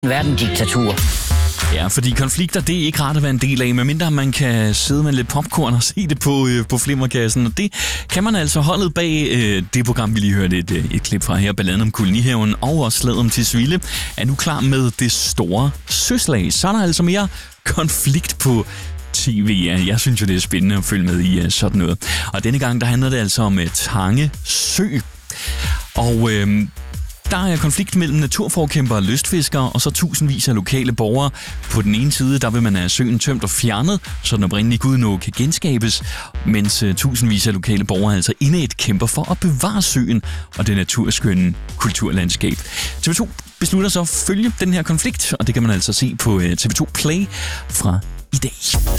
Verden diktatur. Ja, fordi konflikter, det er ikke rart at være en del af, medmindre man kan sidde med lidt popcorn og se det på flimmerkassen. Og det kan man altså. Holdet bag det program, vi lige hørte et klip fra her, Balladen om Kolonihaven og også Slaget om Tisvilde, er nu klar med det store søslag. Så er der altså mere konflikt på TV. Jeg synes jo, det er spændende at følge med i sådan noget. Og denne gang, der handler det altså om Tange Sø. Og der er konflikt mellem naturforkæmpere og lystfiskere, og så tusindvis af lokale borgere. På den ene side, der vil man have søen tømt og fjernet, så den oprindelige gudnå kan genskabes, mens tusindvis af lokale borgere altså indædt kæmper for at bevare søen og det naturskønne kulturlandskab. TV2 beslutter så at følge den her konflikt, og det kan man altså se på TV2 Play fra i dag.